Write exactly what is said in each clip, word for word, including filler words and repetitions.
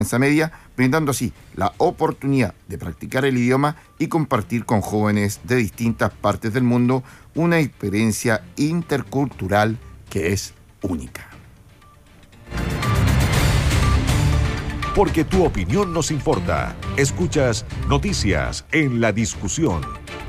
media, brindando así la oportunidad de practicar el idioma y compartir con jóvenes de distintas partes del mundo una experiencia intercultural que es única. Porque tu opinión nos importa. Escuchas Noticias en la Discusión.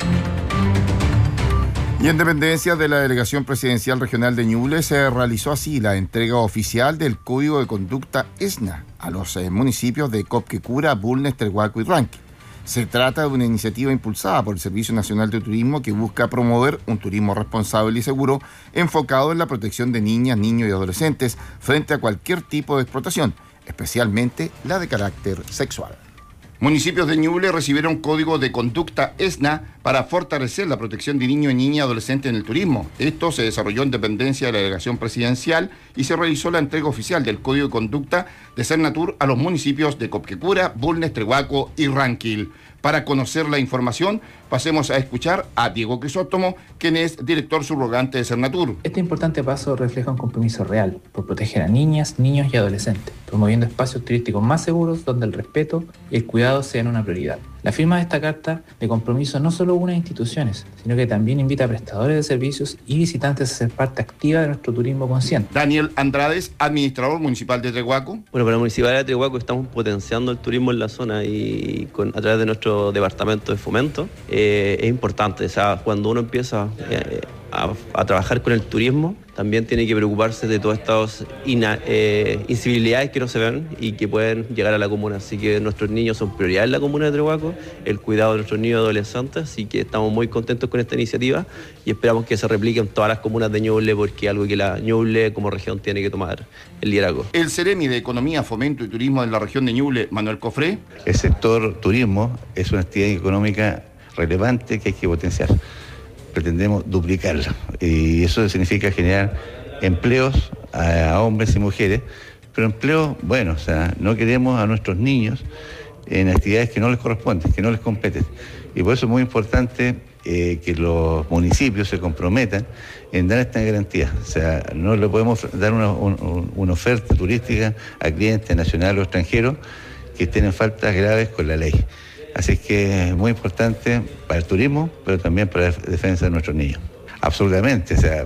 Y en dependencia de la Delegación Presidencial Regional de Ñuble se realizó así la entrega oficial del Código de Conducta ESNA a los eh, municipios de Copquecura, Bulnes, Trehuaco y Ranquil. Se trata de una iniciativa impulsada por el Servicio Nacional de Turismo que busca promover un turismo responsable y seguro enfocado en la protección de niñas, niños y adolescentes frente a cualquier tipo de explotación, especialmente la de carácter sexual. Municipios de Ñuble recibieron código de conducta ESNA para fortalecer la protección de niños y niñas adolescentes en el turismo. Esto se desarrolló en dependencia de la delegación presidencial y se realizó la entrega oficial del código de conducta de Cernatur a los municipios de Copquecura, Bulnes, Trehuaco y Ranquil. Para conocer la información, pasemos a escuchar a Diego Crisóstomo, quien es director subrogante de Cernatur. Este importante paso refleja un compromiso real por proteger a niñas, niños y adolescentes, promoviendo espacios turísticos más seguros donde el respeto y el cuidado sean una prioridad. La firma de esta carta de compromiso no solo une instituciones, sino que también invita a prestadores de servicios y visitantes a ser parte activa de nuestro turismo consciente. Daniel Andrades, administrador municipal de Trehuaco. Bueno, para la Municipalidad de Trehuaco estamos potenciando el turismo en la zona y con, a través de nuestro departamento de fomento. Eh, es importante, o sea, cuando uno empieza eh, a, a trabajar con el turismo, también tiene que preocuparse de todas estas ina, eh, incivilidades que no se ven y que pueden llegar a la comuna. Así que nuestros niños son prioridad en la comuna de Trehuaco, el cuidado de nuestros niños y adolescentes, así que estamos muy contentos con esta iniciativa y esperamos que se replique en todas las comunas de Ñuble, porque es algo que la Ñuble como región tiene que tomar el liderazgo. El Ceremi de Economía, Fomento y Turismo de la región de Ñuble, Manuel Cofré. El sector turismo es una actividad económica relevante que hay que potenciar. Pretendemos duplicarla y eso significa generar empleos a, a hombres y mujeres, pero empleos buenos, o sea, no queremos a nuestros niños en actividades que no les corresponden, que no les competen. Y por eso es muy importante eh, que los municipios se comprometan en dar esta garantía. O sea, no le podemos dar una, un, una oferta turística a clientes nacionales o extranjeros que estén en faltas graves con la ley. Así que es muy importante para el turismo, pero también para la defensa de nuestros niños. Absolutamente, o sea,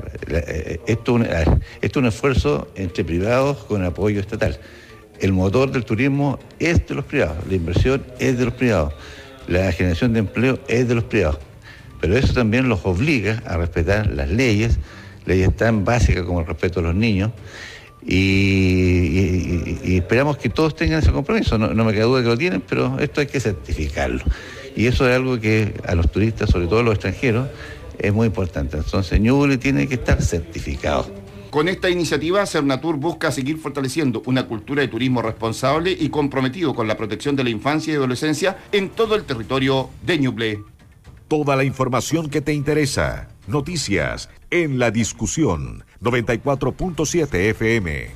esto, esto es un esfuerzo entre privados con apoyo estatal. El motor del turismo es de los privados, la inversión es de los privados, la generación de empleo es de los privados. Pero eso también los obliga a respetar las leyes, leyes tan básicas como el respeto a los niños. Y, y, y esperamos que todos tengan ese compromiso, no, no me queda duda que lo tienen, pero esto hay que certificarlo. Y eso es algo que a los turistas, sobre todo a los extranjeros, es muy importante. Entonces Ñuble tiene que estar certificado. Con esta iniciativa, Cernatur busca seguir fortaleciendo una cultura de turismo responsable y comprometido con la protección de la infancia y adolescencia en todo el territorio de Ñuble. Toda la información que te interesa. Noticias en la Discusión. noventa y cuatro punto siete F M.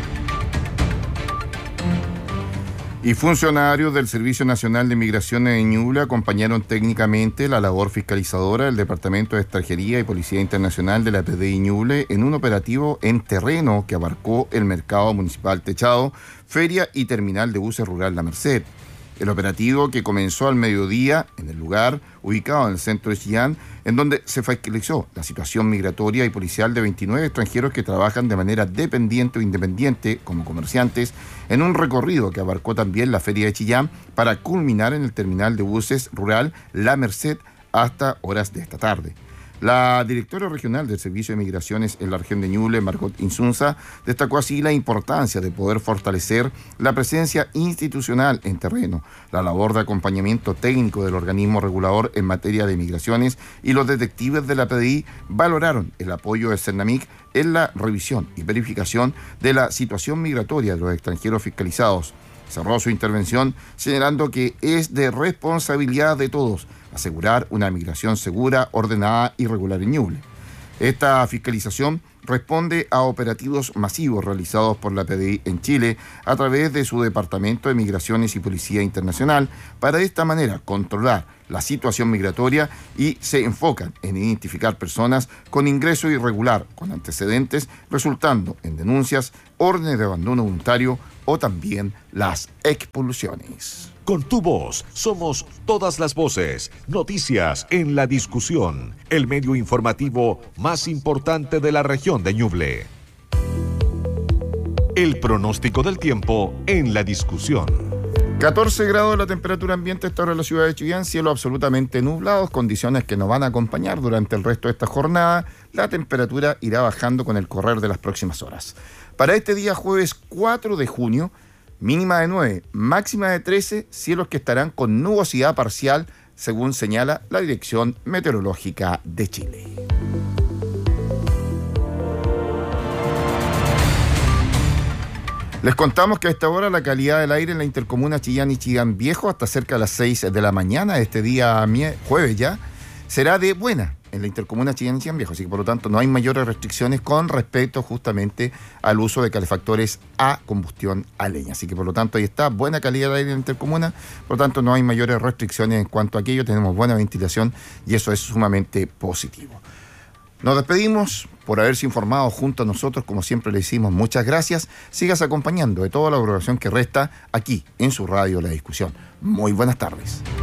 Y funcionarios del Servicio Nacional de Migraciones de Ñuble acompañaron técnicamente la labor fiscalizadora del Departamento de Extranjería y Policía Internacional de la P D I Ñuble en un operativo en terreno que abarcó el Mercado Municipal Techado, Feria y Terminal de Buses Rural La Merced. El operativo, que comenzó al mediodía en el lugar ubicado en el centro de Chillán, en donde se fiscalizó la situación migratoria y policial de veintinueve extranjeros que trabajan de manera dependiente o independiente como comerciantes en un recorrido que abarcó también la Feria de Chillán para culminar en el terminal de buses rural La Merced hasta horas de esta tarde. La directora regional del Servicio de Migraciones en la región de Ñuble, Margot Insunza, destacó así la importancia de poder fortalecer la presencia institucional en terreno, la labor de acompañamiento técnico del organismo regulador en materia de migraciones, y los detectives de la P D I valoraron el apoyo de Cernamic en la revisión y verificación de la situación migratoria de los extranjeros fiscalizados. Cerró su intervención señalando que es de responsabilidad de todos asegurar una migración segura, ordenada y regular en Ñuble. Esta fiscalización responde a operativos masivos realizados por la P D I en Chile a través de su Departamento de Migraciones y Policía Internacional para de esta manera controlar la situación migratoria y se enfocan en identificar personas con ingreso irregular, con antecedentes, resultando en denuncias, órdenes de abandono voluntario o también las expulsiones. Con tu voz somos todas las voces. Noticias en la discusión, el medio informativo más importante de la región de Ñuble. El pronóstico del tiempo en la discusión. catorce grados la temperatura ambiente a esta hora en la ciudad de Chillán, cielo absolutamente nublados, condiciones que nos van a acompañar durante el resto de esta jornada. La temperatura irá bajando con el correr de las próximas horas. Para este día jueves cuatro de junio, mínima de nueve, máxima de trece, cielos que estarán con nubosidad parcial, según señala la Dirección Meteorológica de Chile. Les contamos que a esta hora la calidad del aire en la intercomuna Chillán y Chillán Viejo hasta cerca de las seis de la mañana, este día jueves ya, será de buena en la intercomuna Chillán y Chillán Viejo, así que por lo tanto no hay mayores restricciones con respecto justamente al uso de calefactores a combustión a leña. Así que por lo tanto ahí está, buena calidad de aire en la intercomuna, por lo tanto no hay mayores restricciones en cuanto a aquello, tenemos buena ventilación y eso es sumamente positivo. Nos despedimos por haberse informado junto a nosotros, como siempre le decimos, muchas gracias. Sigas acompañando de toda la programación que resta aquí en su radio La Discusión. Muy buenas tardes.